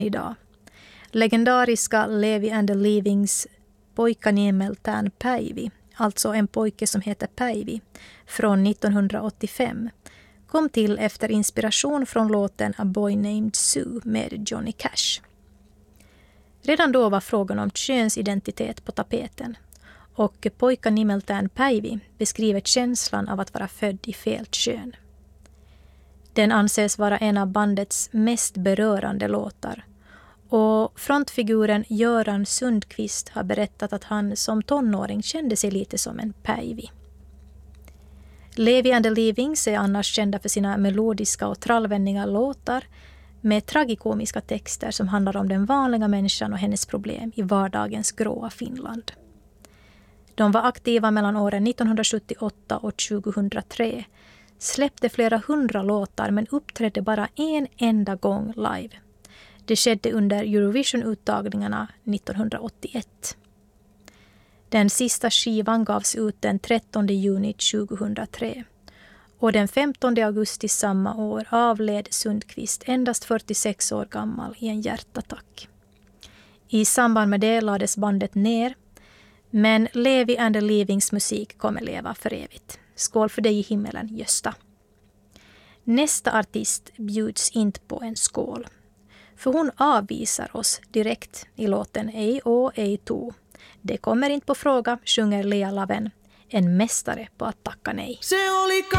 idag. Legendariska Levi and the Leavings Poikaniemeltään Päivi, alltså en pojke som heter Päivi, från 1985, kom till efter inspiration från låten A Boy Named Sue med Johnny Cash. Redan då var frågan om könsidentitet på tapeten, och Poikanimeltään Päivi beskriver känslan av att vara född i fel kön. Den anses vara en av bandets mest berörande låtar, och frontfiguren Göran Sundqvist har berättat att han som tonåring kände sig lite som en Päivi. Levi and the Leavings är annars kända för sina melodiska och trallvänliga låtar med tragikomiska texter som handlar om den vanliga människan och hennes problem i vardagens gråa Finland. De var aktiva mellan åren 1978 och 2003, släppte flera hundra låtar men uppträdde bara en enda gång live. Det skedde under Eurovision-uttagningarna 1981. Den sista skivan gavs ut den 13 juni 2003. Och den 15 augusti samma år avled Sundqvist endast 46 år gammal i en hjärtattack. I samband med det lades bandet ner, men Levi and the Leavings musik kommer leva för evigt. Skål för dig i himmelen, Gösta. Nästa artist bjuds inte på en skål, för hon avvisar oss direkt i låten Ei å ei to. Det kommer inte på fråga, sjunger Lea Laven, en mästare på att tacka nej. Se oli